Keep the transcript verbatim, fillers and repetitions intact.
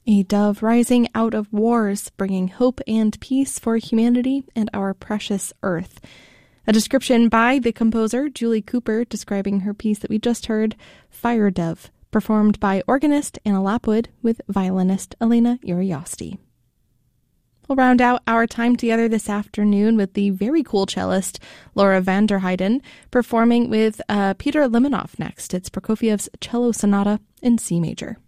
A dove rising out of wars, bringing hope and peace for humanity and our precious earth. A description by the composer, Julie Cooper, describing her piece that we just heard, Fire Dove, performed by organist Anna Lapwood with violinist Elena Uriosti. We'll round out our time together this afternoon with the very cool cellist Laura van der Heijden performing with uh, Peter Limonov next. It's Prokofiev's Cello Sonata in C major.